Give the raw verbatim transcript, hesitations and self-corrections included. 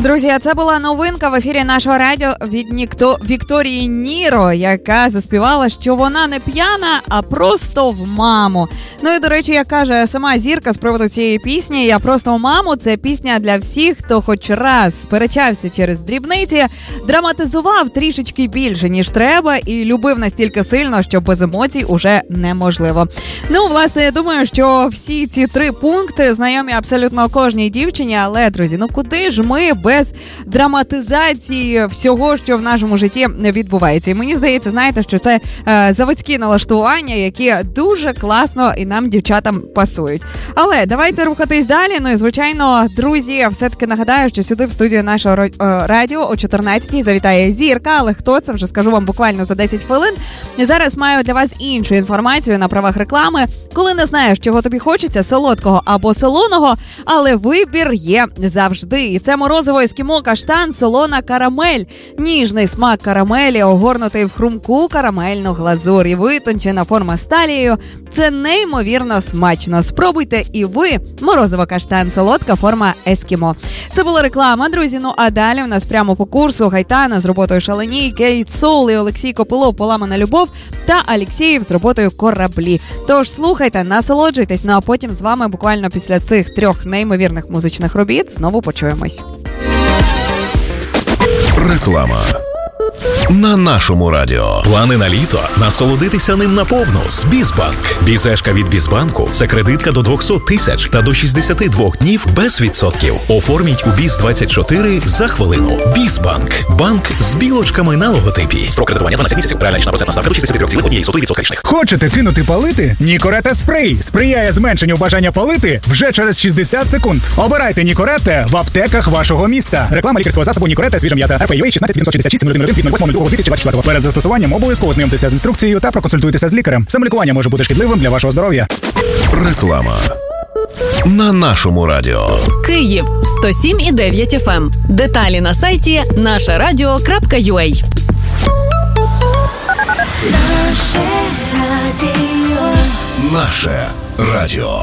Друзі, це була новинка в ефірі нашого радіо від Нікто... Вікторії Ніро, яка заспівала, що вона не п'яна, а просто в маму. Ну і, до речі, як каже сама зірка з приводу цієї пісні, «Я просто в маму» – це пісня для всіх, хто хоч раз сперечався через дрібниці, драматизував трішечки більше, ніж треба, і любив настільки сильно, що без емоцій уже неможливо. Ну, власне, я думаю, що всі ці три пункти знайомі абсолютно кожній дівчині, але, друзі, ну куди ж ми без драматизації всього, що в нашому житті відбувається. І мені здається, знаєте, що це е, заводські налаштування, які дуже класно і нам, дівчатам, пасують. Але давайте рухатись далі. Ну і, звичайно, друзі, все-таки нагадаю, що сюди в студію нашого е, радіо о чотирнадцятій завітає зірка, але хто це, вже скажу вам буквально за десять хвилин. І зараз маю для вас іншу інформацію на правах реклами. Коли не знаєш, чого тобі хочеться, солодкого або солоного, але вибір є завжди. І це морозиво ескімо каштан солона карамель. Ніжний смак карамелі, огорнутий в хрумку карамельну глазур і витончена форма з талією. Це неймовірно смачно. Спробуйте і ви морозиво каштан солодка форма ескімо. Це була реклама, друзі. Ну а далі в нас прямо по курсу Гайтана з роботою Шалені, Кейт Соул і Олексій Копилов «Поламана любов» та Алексєєв з роботою «Кораблі». Тож слухайте, насолоджуйтесь, ну а потім з вами буквально після цих трьох неймовірних музичних робіт знову почуємось. Реклама на нашому радіо. Плани на літо? Насолодитися ним наповну з Бізбанк. Бізешка від Бізбанку – це кредитка до двісті тисяч та до шістдесят два днів без відсотків. Оформіть у Біз двадцять чотири за хвилину. Бізбанк. Банк з білочками на логотипі. Строк кредитування дванадцять місяців. Реальна річна процентна ставка до шістдесят три цілих одна сотих відсотка річних. Хочете кинути палити? Нікорета спрей сприяє зменшенню бажання палити вже через шістдесят секунд. Обирайте Нікорете в аптеках вашого міста. Реклама лікарського засобу Нікорете свіжа м'ята. ар пі ю ей шістнадцять сімсот шістдесят шість нуль один один від восьмого двадцять четвертого. Перед застосуванням обов'язково знайомтеся з інструкцією та проконсультуйтеся з лікарем. Самолікування може бути шкідливим для вашого здоров'я. Реклама на нашому радіо. Київ сто сім і дев'ять еф ем. Деталі на сайті наше радіо крапка ю а. Наше радіо. Наше радіо.